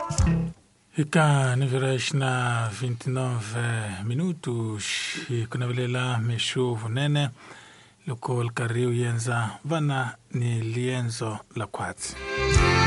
Ika niveresh na 29 minutos kunavelela meshuvu nene loko kariu yenza vana ni lienzo la kwati.